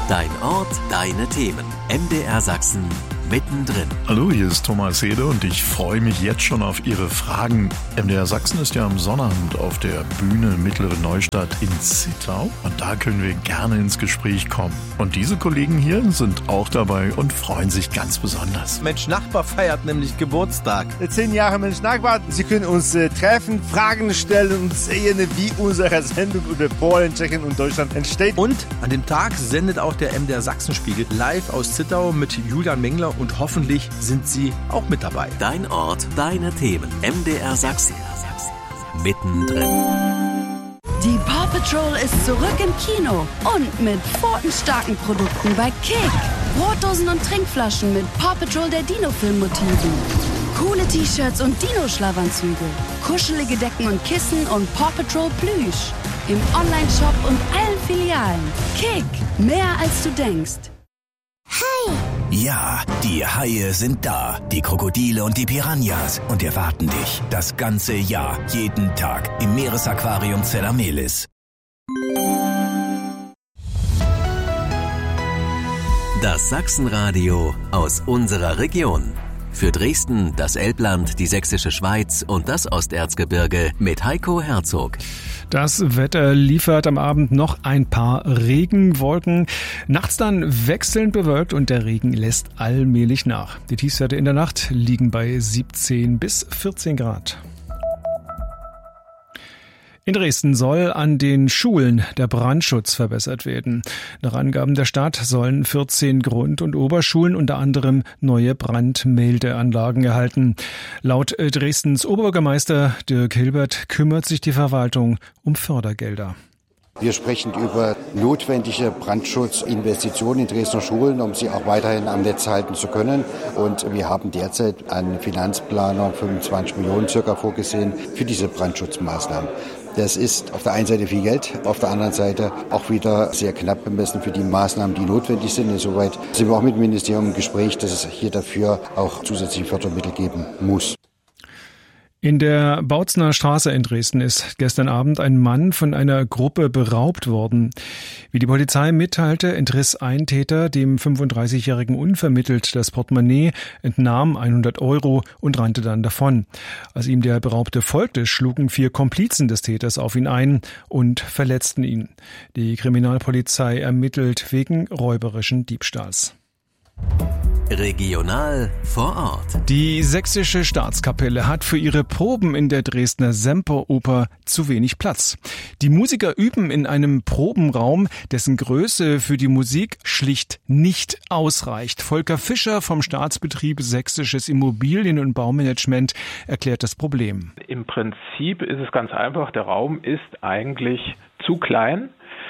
Dein Ort, deine Themen. MDR Sachsen mittendrin. Hallo, hier ist Thomas Hede und ich freue mich jetzt schon auf Ihre Fragen. MDR Sachsen ist ja am Sonnabend auf der Bühne Mittlere Neustadt in Zittau und da können wir gerne ins Gespräch kommen. Und diese Kollegen hier sind auch dabei und freuen sich ganz besonders. Mensch Nachbar feiert nämlich Geburtstag. 10 Jahre Mensch Nachbar. Sie können uns treffen, Fragen stellen und sehen, wie unsere Sendung über Polen, Tschechien und Deutschland entsteht. Und an dem Tag sendet auch der MDR Sachsenspiegel live aus Zittau mit Julian Mengler und hoffentlich sind Sie auch mit dabei. Dein Ort, deine Themen. MDR Sachsen. Mittendrin. Die Paw Patrol ist zurück im Kino und mit pfotenstarken Produkten bei Kick. Brotdosen und Trinkflaschen mit Paw Patrol der Dino-Film-Motiven. Coole T-Shirts und Dino-Schlafanzüge. Kuschelige Decken und Kissen und Paw Patrol Plüsch. Im Onlineshop und allen Filialen. Kick, mehr als du denkst. Hi! Ja, die Haie sind da. Die Krokodile und die Piranhas. Und erwarten dich das ganze Jahr, jeden Tag im Meeresaquarium Zellamelis. Das Sachsenradio aus unserer Region. Für Dresden, das Elbland, die Sächsische Schweiz und das Osterzgebirge mit Heiko Herzog. Das Wetter liefert am Abend noch ein paar Regenwolken. Nachts dann wechselnd bewölkt und der Regen lässt allmählich nach. Die Tiefstwerte in der Nacht liegen bei 17 bis 14 Grad. In Dresden soll an den Schulen der Brandschutz verbessert werden. Nach Angaben der Stadt sollen 14 Grund- und Oberschulen unter anderem neue Brandmeldeanlagen erhalten. Laut Dresdens Oberbürgermeister Dirk Hilbert kümmert sich die Verwaltung um Fördergelder. Wir sprechen über notwendige Brandschutzinvestitionen in Dresdner Schulen, um sie auch weiterhin am Netz halten zu können. Und wir haben derzeit eine Finanzplanung 25 Millionen circa vorgesehen für diese Brandschutzmaßnahmen. Das ist auf der einen Seite viel Geld, auf der anderen Seite auch wieder sehr knapp bemessen für die Maßnahmen, die notwendig sind. Insoweit sind wir auch mit dem Ministerium im Gespräch, dass es hier dafür auch zusätzliche Fördermittel geben muss. In der Bautzner Straße in Dresden ist gestern Abend ein Mann von einer Gruppe beraubt worden. Wie die Polizei mitteilte, entriss ein Täter dem 35-Jährigen unvermittelt das Portemonnaie, entnahm 100 € und rannte dann davon. Als ihm der Beraubte folgte, schlugen 4 Komplizen des Täters auf ihn ein und verletzten ihn. Die Kriminalpolizei ermittelt wegen räuberischen Diebstahls. Regional vor Ort. Die Sächsische Staatskapelle hat für ihre Proben in der Dresdner Semperoper zu wenig Platz. Die Musiker üben in einem Probenraum, dessen Größe für die Musik schlicht nicht ausreicht. Volker Fischer vom Staatsbetrieb Sächsisches Immobilien- und Baumanagement erklärt das Problem. Im Prinzip ist es ganz einfach, der Raum ist eigentlich zu klein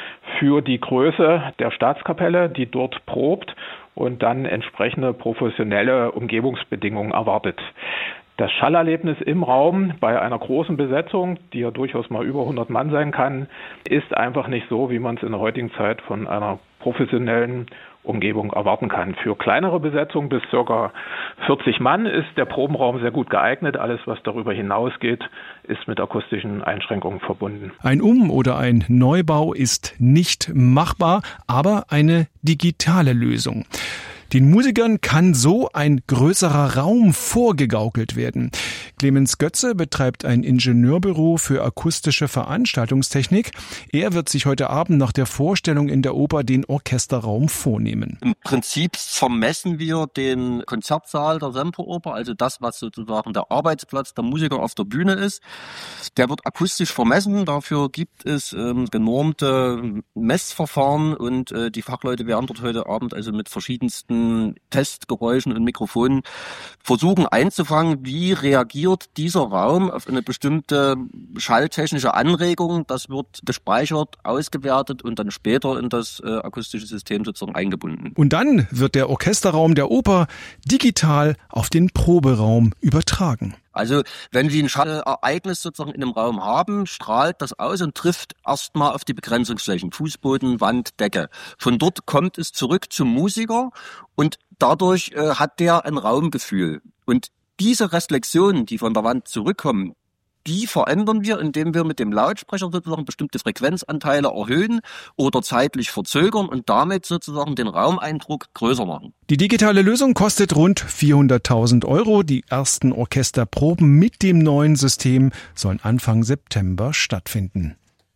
für die Größe der Staatskapelle, die dort probt und dann entsprechende professionelle Umgebungsbedingungen erwartet. Das Schallerlebnis im Raum bei einer großen Besetzung, die ja durchaus mal über 100 Mann sein kann, ist einfach nicht so, wie man es in der heutigen Zeit von einer professionellen Umgebung erwarten kann. Für kleinere Besetzungen bis ca. 40 Mann ist der Probenraum sehr gut geeignet. Alles, was darüber hinausgeht, ist mit akustischen Einschränkungen verbunden. Ein oder ein Neubau ist nicht machbar, aber eine digitale Lösung. Den Musikern kann so ein größerer Raum vorgegaukelt werden. Clemens Götze betreibt ein Ingenieurbüro für akustische Veranstaltungstechnik. Er wird sich heute Abend nach der Vorstellung in der Oper den Orchesterraum vornehmen. Im Prinzip vermessen wir den Konzertsaal der Semperoper, also das, was sozusagen der Arbeitsplatz der Musiker auf der Bühne ist. Der wird akustisch vermessen. Dafür gibt es genormte Messverfahren und die Fachleute werden dort heute Abend also mit verschiedensten Testgeräuschen und Mikrofonen versuchen einzufangen, wie reagiert dieser Raum auf eine bestimmte schalltechnische Anregung. Das wird gespeichert, ausgewertet und dann später in das akustische System sozusagen eingebunden. Und dann wird der Orchesterraum der Oper digital auf den Proberaum übertragen. Also wenn Sie ein Schallereignis sozusagen in einem Raum haben, strahlt das aus und trifft erstmal auf die Begrenzungsflächen, Fußboden, Wand, Decke. Von dort kommt es zurück zum Musiker und dadurch hat der ein Raumgefühl. Und diese Reflexionen, die von der Wand zurückkommen, Die verändern wir, indem wir mit dem Lautsprecher sozusagen bestimmte Frequenzanteile erhöhen oder zeitlich verzögern und damit sozusagen den Raumeindruck größer machen. Die digitale Lösung kostet rund 400.000 €. Die ersten Orchesterproben mit dem neuen System sollen Anfang September stattfinden.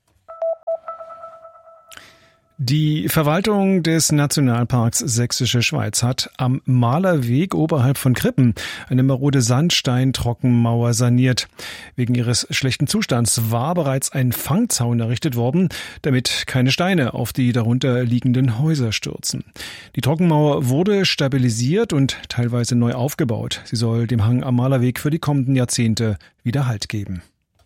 Die Verwaltung des Nationalparks Sächsische Schweiz hat am Malerweg oberhalb von Krippen eine marode Sandstein-Trockenmauer saniert. Wegen ihres schlechten Zustands war bereits ein Fangzaun errichtet worden, damit keine Steine auf die darunter liegenden Häuser stürzen. Die Trockenmauer wurde stabilisiert und teilweise neu aufgebaut. Sie soll dem Hang am Malerweg für die kommenden Jahrzehnte wieder Halt geben.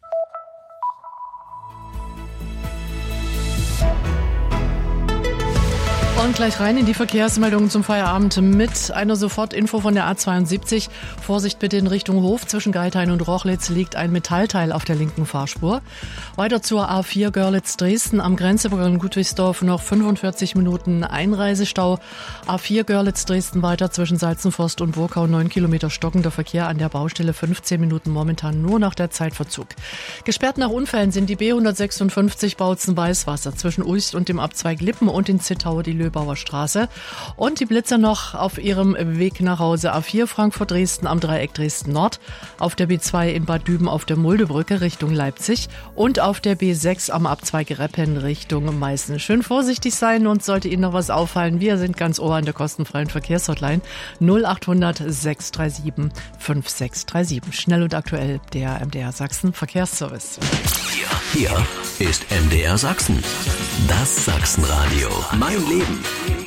Und gleich rein in die Verkehrsmeldungen zum Feierabend mit einer Sofortinfo von der A72. Vorsicht bitte in Richtung Hof. Zwischen Geithain und Rochlitz liegt ein Metallteil auf der linken Fahrspur. Weiter zur A4 Görlitz-Dresden am Grenzübergang Ludwigsdorf noch 45 Minuten Einreisestau. A4 Görlitz-Dresden weiter zwischen Salzenforst und Burkau 9 Kilometer stockender Verkehr an der Baustelle 15 Minuten momentan nur nach der Zeitverzug. Gesperrt nach Unfällen sind die B156 Bautzen-Weißwasser zwischen Uist und dem Abzweig Lippen und in Zittau die Löbauer Straße. Und die Blitzer noch auf ihrem Weg nach Hause. A4 Frankfurt-Dresden am Dreieck Dresden-Nord, auf der B2 in Bad Düben auf der Muldebrücke Richtung Leipzig und auf der B6 am Abzweig Reppen Richtung Meißen. Schön vorsichtig sein und sollte Ihnen noch was auffallen, wir sind ganz ohr an der kostenfreien Verkehrshotline 0800 637 5637. Schnell und aktuell der MDR Sachsen Verkehrsservice. Hier ist MDR Sachsen. Das Sachsenradio. Mein Leben.